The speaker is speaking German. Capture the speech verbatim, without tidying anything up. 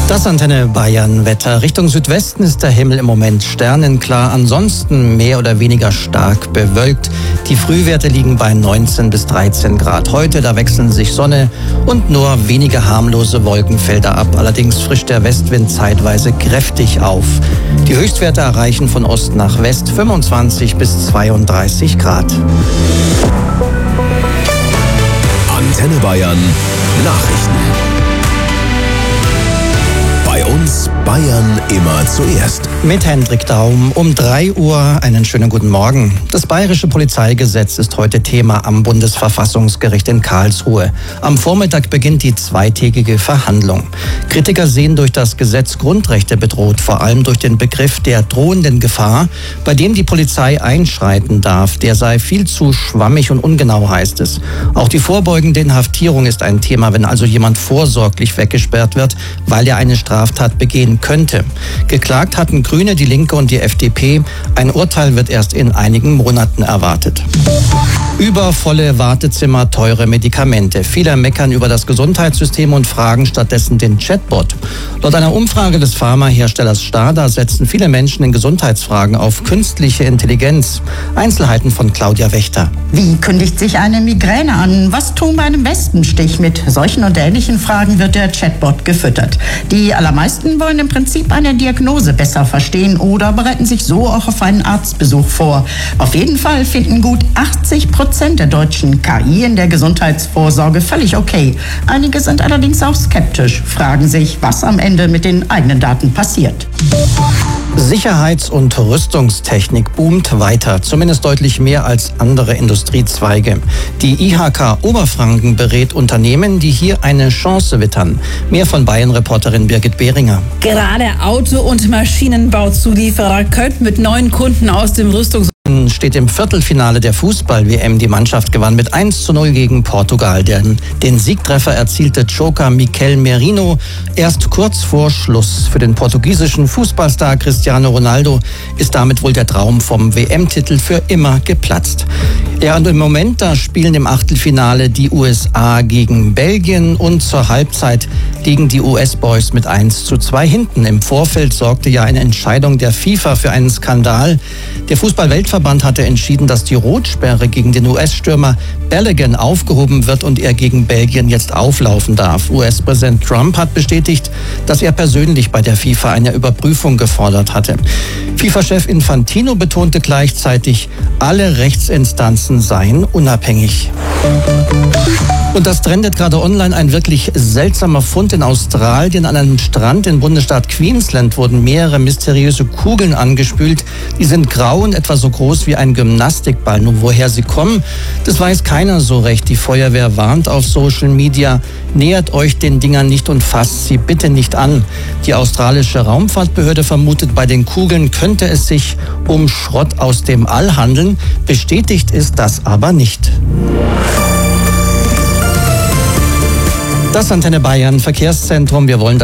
Das Antenne Bayern Wetter. Richtung Südwesten ist der Himmel im Moment sternenklar, ansonsten mehr oder weniger stark bewölkt. Die Frühwerte liegen bei neunzehn bis dreizehn Grad. Heute, da wechseln sich Sonne und nur wenige harmlose Wolkenfelder ab. Allerdings frischt der Westwind zeitweise kräftig auf. Die Höchstwerte erreichen von Ost nach West fünfundzwanzig bis zweiunddreißig Grad. Antenne Bayern Nachrichten. Bei uns Bayern immer zuerst. Mit Hendrik Daum um drei Uhr einen schönen guten Morgen. Das bayerische Polizeigesetz ist heute Thema am Bundesverfassungsgericht in Karlsruhe. Am Vormittag beginnt die zweitägige Verhandlung. Kritiker sehen durch das Gesetz Grundrechte bedroht, vor allem durch den Begriff der drohenden Gefahr, bei dem die Polizei einschreiten darf. Der sei viel zu schwammig und ungenau, heißt es. Auch die vorbeugende Inhaftierung ist ein Thema, wenn also jemand vorsorglich weggesperrt wird, weil er eine Straftat begehen könnte. Geklagt hatten Grüne, die Linke und die F D P. Ein Urteil wird erst in einigen Monaten erwartet. Übervolle Wartezimmer, teure Medikamente. Viele meckern über das Gesundheitssystem und fragen stattdessen den Chatbot. Laut einer Umfrage des Pharmaherstellers Stada setzen viele Menschen in Gesundheitsfragen auf künstliche Intelligenz. Einzelheiten von Claudia Wächter. Wie kündigt sich eine Migräne an? Was tun bei einem Wespenstich? Mit solchen und ähnlichen Fragen wird der Chatbot gefüttert. Die allermeisten wollen im Prinzip eine Diagnose besser verstehen oder bereiten sich so auch auf einen Arztbesuch vor. Auf jeden Fall finden gut achtzig Prozent der Deutschen K I in der Gesundheitsvorsorge völlig okay. Einige sind allerdings auch skeptisch, fragen sich, was am Ende mit den eigenen Daten passiert. Sicherheits- und Rüstungstechnik boomt weiter, zumindest deutlich mehr als andere Industriezweige. Die I H K Oberfranken berät Unternehmen, die hier eine Chance wittern. Mehr von Bayern-Reporterin Birgit Behringer. Gerade Auto- und Maschinenbauzulieferer könnten mit neuen Kunden aus dem Rüstungs steht im Viertelfinale der Fußball-W M. Die Mannschaft gewann mit eins zu null gegen Portugal. Den, den Siegtreffer erzielte Joker Mikel Merino erst kurz vor Schluss. Für den portugiesischen Fußballstar Cristiano Ronaldo ist damit wohl der Traum vom W M-Titel für immer geplatzt. Ja, und im Moment, da spielen im Achtelfinale die U S A gegen Belgien und zur Halbzeit liegen die U S-Boys mit eins zu zwei hinten. Im Vorfeld sorgte ja eine Entscheidung der FIFA für einen Skandal. Der Fußball-Weltverband hatte entschieden, dass die Rotsperre gegen den U S-Stürmer Balogun aufgehoben wird und er gegen Belgien jetzt auflaufen darf. U S-Präsident Trump hat bestätigt, dass er persönlich bei der FIFA eine Überprüfung gefordert hatte. FIFA-Chef Infantino betonte gleichzeitig, alle Rechtsinstanzen seien unabhängig. Und das trendet gerade online. Ein wirklich seltsamer Fund in Australien. An einem Strand im Bundesstaat Queensland wurden mehrere mysteriöse Kugeln angespült. Die sind grau und etwa so groß wie ein Gymnastikball. Nur woher sie kommen, das weiß keiner so recht. Die Feuerwehr warnt auf Social Media, nähert euch den Dingern nicht und fasst sie bitte nicht an. Die australische Raumfahrtbehörde vermutet, bei den Kugeln könnte es sich um Schrott aus dem All handeln. Bestätigt ist das aber nicht. Das Antenne Bayern Verkehrszentrum. Wir wollen